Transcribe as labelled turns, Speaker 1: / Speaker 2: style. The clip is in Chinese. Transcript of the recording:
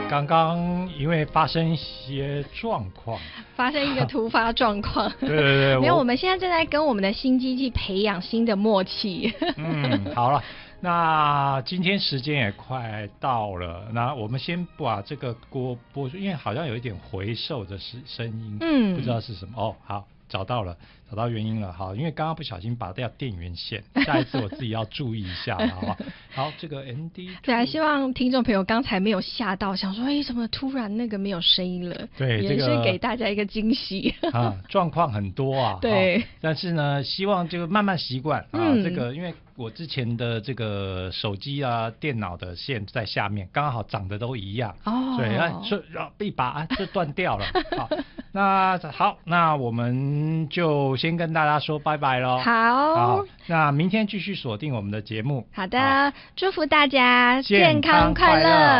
Speaker 1: 刚刚因为发生一些状况，
Speaker 2: 发生一个突发状况。
Speaker 1: 对对对，
Speaker 2: 没有，我们现在正在跟我们的新机器培养新的默契。
Speaker 1: 好了，那今天时间也快到了，那我们先把这个锅播出，因为好像有一点回授的声音，不知道是什么哦。好，找到原因了。好，因为刚刚不小心拔掉电源线，下一次我自己要注意一下，好不好？好，这个 ND
Speaker 2: 对啊，希望听众朋友刚才没有吓到，想说怎么突然那个没有声音了？
Speaker 1: 对，
Speaker 2: 也是给大家一个惊喜
Speaker 1: 状况很多啊。
Speaker 2: 对，
Speaker 1: 但是呢，希望就慢慢习惯这个因为我之前的这个手机啊、电脑的线在下面，刚好长得都一样
Speaker 2: 哦，
Speaker 1: 所以一拔就断掉了。好，那我们就先跟大家说拜拜咯。
Speaker 2: 好，
Speaker 1: 那明天继续锁定我们的节目。
Speaker 2: 好的，祝福大家
Speaker 1: 健康快乐。